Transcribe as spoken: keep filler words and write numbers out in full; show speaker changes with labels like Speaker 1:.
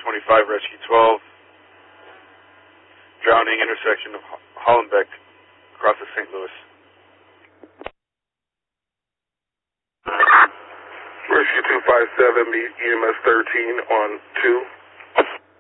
Speaker 1: twenty-five, Rescue twelve. Drowning intersection of Hollenbeck across the Saint Louis.
Speaker 2: Rescue two five seven, meet E M S thirteen on two.